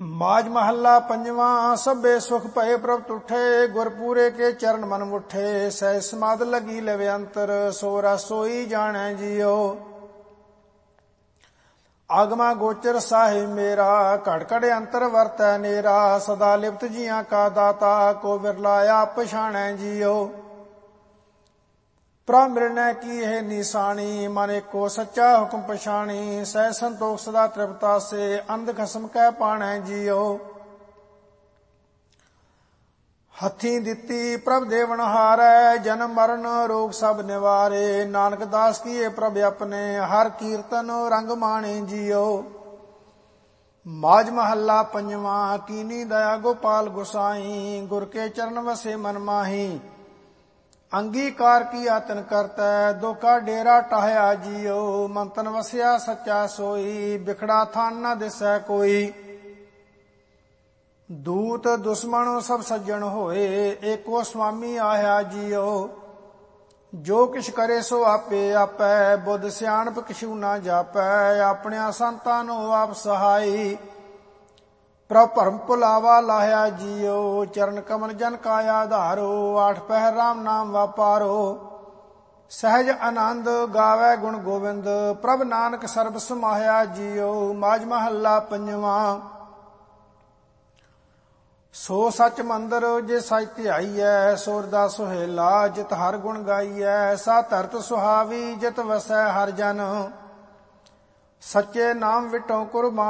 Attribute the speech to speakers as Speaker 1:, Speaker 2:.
Speaker 1: ਮਾਝ ਮਹੱਲਾ ਪੰਜਵਾਂ। ਸਭੇ ਸੁਖ ਭਏ ਪ੍ਰਭ ਤੁਠੇ, ਗੁਰਪੂਰੇ ਕੇ ਚਰਨ ਮਨ ਮੁਠੇ। ਸਹਿ ਸਮਾਧ ਲਗੀ ਲਵੇ ਅੰਤਰ, ਸੋ ਰਸ ਸੋਈ ਜਾਣੈ ਜੀਓ। ਆਗਮਾ ਗੋਚਰ ਸਾਹਿਬ ਮੇਰਾ, ਘੜ ਘੜ ਅੰਤਰ ਵਰਤੈ ਨੇਰਾ। ਸਦਾ ਲਿਪਤ ਜੀਆਂ ਕਾ ਦਾਤਾ, ਕੋ ਵਿਰਲਾ ਆਪ ਪਛਾਣੈ ਜੀਓ। ਪ੍ਰਭ ਮਿਲਣੈ ਕੀ ਇਹ ਨਿਸ਼ਾਨੀ, ਮਨ ਏਕੋ ਸੱਚਾ ਹੁਕਮ ਪਛਾਣੀ। ਸਹਿ ਸੰਤੋਖ ਸਦਾ ਤ੍ਰਿਪਤਾ ਸੇ, ਅੰਧ ਖਸਮ ਕੈ ਪਾਣੈ ਜੀਓ। ਹੱਥੀਂ ਦਿੱਤੀ ਪ੍ਰਭ ਦੇਵਨ ਹਾਰੈ, ਜਨਮ ਮਰਨ ਰੋਗ ਸਭ ਨਿਵਾਰੇ। ਨਾਨਕ ਦਾਸ ਕੀਏ ਪ੍ਰਭ ਆਪਣੇ, ਹਰ ਕੀਰਤਨ ਰੰਗ ਮਾਣੇ ਜੀਓ। ਮਾਝ ਮਹੱਲਾ ਪੰਜਵਾਂ। ਕੀਨੀ ਦਇਆ ਗੋਪਾਲ ਗੁਸਾਈ, ਗੁਰ ਕੇ ਚਰਨ ਵਸੇ ਮਨ ਮਾਹੀ। ਅੰਗੀਕਾਰ ਕੀ ਆਤਨ ਕਰਤੈ, ਦੁਖਾ ਡੇਰਾ ਟਾਹਿਆ ਜੀਓ। ਮੰਤਨ ਵਸਿਆ ਸੱਚਾ ਸੋਈ, ਬਿਖੜਾ ਥਾਨ ਨ ਦਿਸੈ ਕੋਈ। ਦੂਤ ਦੁਸ਼ਮਣ ਸਭ ਸੱਜਣ ਹੋਏ, ਏਕੋ ਸੁਆਮੀ ਆਇਆ ਜੀਓ। ਜੋ ਕਿਛ ਕਰੇ ਸੋ ਆਪੇ ਆਪੈ, ਬੁੱਧ ਸਿਆਣਪ ਕਿਛੂ ਨਾ ਜਾਪੈ। ਆਪਣਿਆਂ ਸੰਤਾਂ ਨੂੰ ਆਪ ਸਹਾਈ, ਪ੍ਰਭ ਭਰਮ ਭੁਲਾਵਾ ਲਾਹਿਆ ਜੀਓ। ਚਰਨ ਕਮਲ ਜਨ ਕਾ ਆਧਾਰੋ, ਆਠ ਪਹਿਰ ਰਾਮ ਨਾਮ ਵਾਪਾਰੋ। ਸਹਿਜ ਆਨੰਦ ਗਾਵੈ ਗੁਣ ਗੋਬਿੰਦ, ਪ੍ਰਭ ਨਾਨਕ ਸਰਬ ਸਮਾਹਿਆ ਜੀਓ। ਮਾਝ ਮਹੱਲਾ ਪੰਜਵਾਂ। ਸੋ ਸੱਚ ਮੰਦਰ ਜੇ ਸਚ ਧਿਆਈਐ, ਸੋਰਦਾ ਸੁਹੇਲਾ ਜਿਤ ਹਰ ਗੁਣ ਗਾਈਐ। ਸਾ ਧਰਤ ਸੁਹਾਵੀ ਜਿਤ ਵਸੈ ਹਰ ਜਨ, ਸੱਚੇ ਨਾਮ ਵਿਟੋ ਕੁਰਬਾਨ।